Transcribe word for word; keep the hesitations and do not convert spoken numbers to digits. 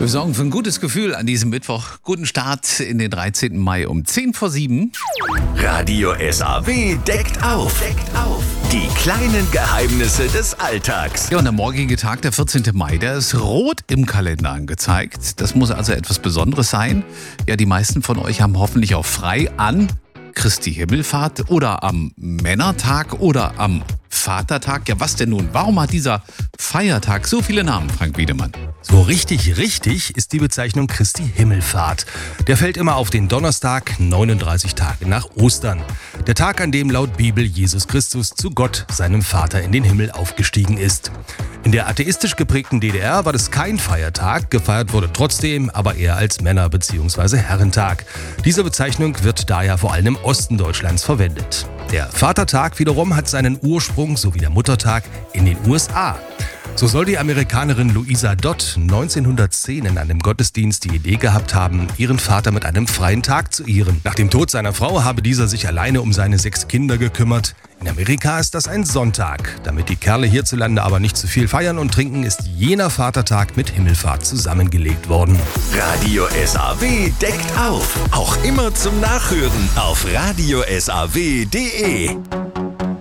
Wir sorgen für ein gutes Gefühl an diesem Mittwoch. Guten Start in den dreizehnten Mai um zehn vor sieben. Radio S A W deckt auf. Deckt auf. Die kleinen Geheimnisse des Alltags. Ja, und der morgige Tag, der vierzehnten Mai, der ist rot im Kalender angezeigt. Das muss also etwas Besonderes sein. Ja, die meisten von euch haben hoffentlich auch frei an Christi Himmelfahrt oder am Männertag oder am Vatertag. Ja, was denn nun? Warum hat dieser Feiertag so viele Namen, Frank Wiedemann? So richtig richtig ist die Bezeichnung Christi Himmelfahrt. Der fällt immer auf den Donnerstag, neununddreißig Tage nach Ostern. Der Tag, an dem laut Bibel Jesus Christus zu Gott, seinem Vater, in den Himmel aufgestiegen ist. In der atheistisch geprägten D D R war das kein Feiertag, gefeiert wurde trotzdem, aber eher als Männer- bzw. Herrentag. Diese Bezeichnung wird daher vor allem im Osten Deutschlands verwendet. Der Vatertag wiederum hat seinen Ursprung, so wie der Muttertag, in den U S A. So soll die Amerikanerin Louisa Dodd neunzehnhundertzehn in einem Gottesdienst die Idee gehabt haben, ihren Vater mit einem freien Tag zu ehren. Nach dem Tod seiner Frau habe dieser sich alleine um seine sechs Kinder gekümmert. In Amerika ist das ein Sonntag. Damit die Kerle hierzulande aber nicht zu viel feiern und trinken, ist jener Vatertag mit Himmelfahrt zusammengelegt worden. Radio S A W deckt auf. Auch immer zum Nachhören auf radio s a w punkt d e.